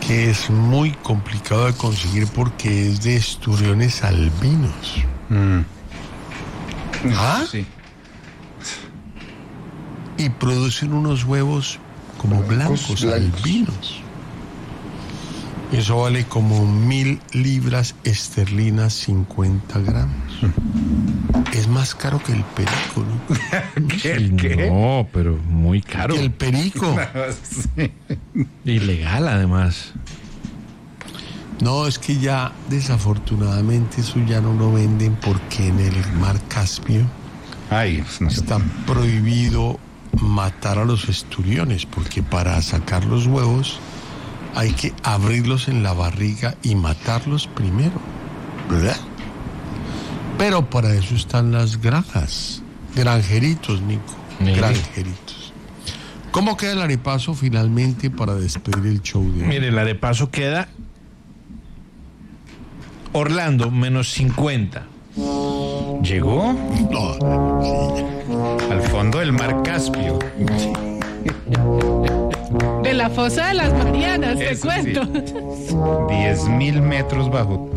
que es muy complicado de conseguir porque es de esturiones albinos. ¿Ah? Sí. Y producen unos huevos como blancos. Albinos. Eso vale como 1.000 libras esterlinas, 50 gramos. Es más caro que el perico, ¿no? ¿Qué? No, pero muy caro. Que el perico. Sí. Ilegal, además. No, es que ya desafortunadamente eso ya no lo venden porque en el mar Caspio Ay, no sé. está prohibido matar a los esturiones, porque para sacar los huevos hay que abrirlos en la barriga y matarlos primero, ¿verdad? Pero para eso están las granjas, granjeritos, Nico, granjeritos. ¿Cómo queda el arepaso finalmente para despedir el show de hoy? Mire, la de paso queda Orlando, menos 50. ¿Llegó No, al fondo del mar Caspio? De la fosa de las Marianas, te Eso cuento. sí. 10.000 metros bajo.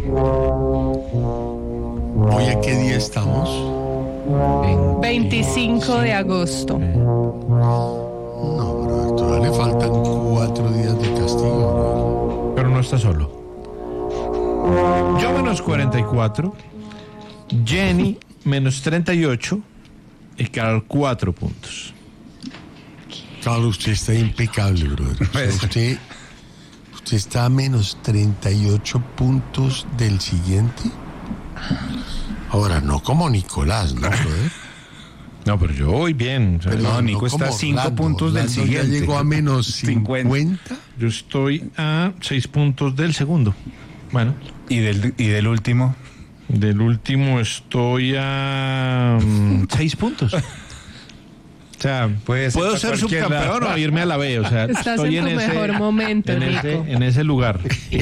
¿hoy a qué día estamos? 25 de agosto. No, bro, todavía le faltan 4 días de castigo, Pero no está solo. Yo menos 44. Jenny menos 38. Y Carol 4 puntos. Claro, usted está impecable, brother. O sea, usted está a menos 38 puntos del siguiente. Ahora, no como Nicolás, ¿no, brother? No, pero yo voy bien. O sea, Pero No, Nico está a como 5 Orlando. puntos del Orlando siguiente. Ya llegó a menos 50. yo estoy a 6 puntos del segundo. Bueno, ¿Y del último? del último estoy a 6 puntos. O sea, Puede ser puedo para ser cualquier subcampeón lado. o irme a la B. O sea, Estás estoy en tu mejor momento, Nico. en ese lugar.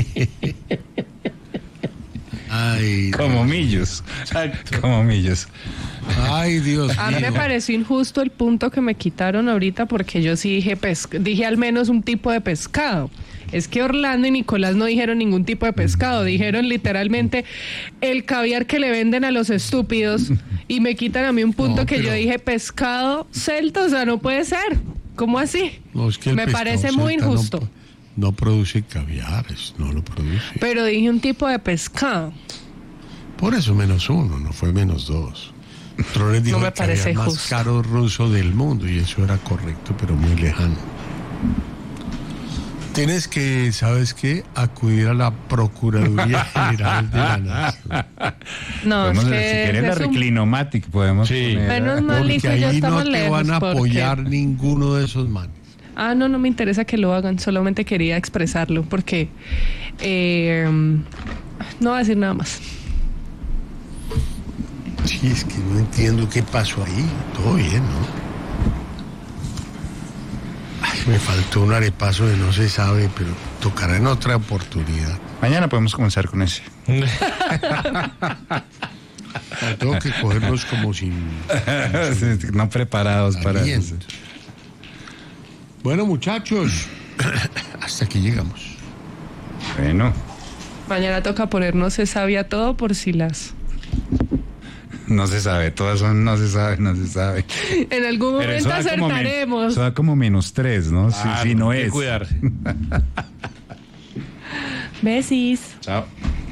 Ay, Como Millos. Como Millos. ay, Dios A mí me mío. pareció injusto el punto que me quitaron ahorita porque yo sí dije al menos un tipo de pescado. Es que Orlando y Nicolás no dijeron ningún tipo de pescado, dijeron literalmente el caviar que le venden a los estúpidos y me quitan a mí un punto No, que yo pero- dije pescado celta, o sea, no puede ser. ¿Cómo así? No, es que el Me pescado parece muy celta injusto. No produce caviar, no lo produce. Pero dije un tipo de pescado. Por eso menos 1, no fue menos 2. Trones dijo No me el caviar parece más justo. caro ruso del mundo y eso era correcto, pero muy lejano. Tienes que, ¿sabes qué? Acudir a la Procuraduría General de la Nación. No, Podemos, es si que quiere la es un- Reclinomatic, podemos Sí. poner. Menos mal, Porque Nico, ya ahí no estamos te lejos. van a porque- apoyar ninguno de esos manes. Ah, no me interesa que lo hagan, solamente quería expresarlo porque no voy a decir nada más. Sí, es que no entiendo qué pasó ahí. Todo bien, ¿no? Ay, me faltó un arepaso de no se sabe, pero tocará en otra oportunidad. Mañana podemos comenzar con ese. Tengo que cogerlos como sin... No preparados para eso. aliento. Bueno, muchachos, hasta aquí llegamos. Bueno, Mañana toca ponernos se sabía todo por si las... no se sabe, todas son no se sabe. En algún Pero eso momento da como acertaremos. eso da como menos 3, ¿no? Si no hay que es. cuidarse. Besis. Chao.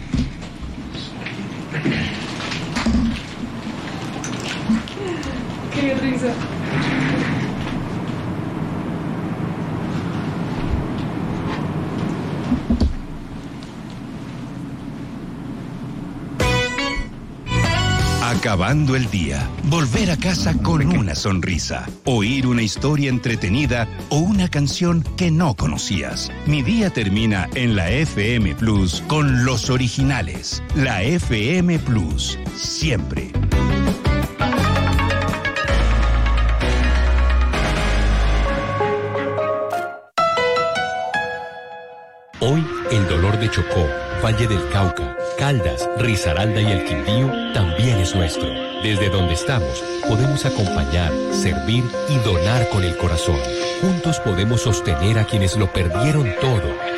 Qué risa. Acabando el día, volver a casa con una sonrisa, oír una historia entretenida o una canción que no conocías. Mi día termina en la FM Plus con los originales. La FM Plus, siempre. Hoy el dolor de Chocó, Valle del Cauca, Caldas, Risaralda y el Quindío también es nuestro. Desde donde estamos, podemos acompañar, servir y donar con el corazón. Juntos podemos sostener a quienes lo perdieron todo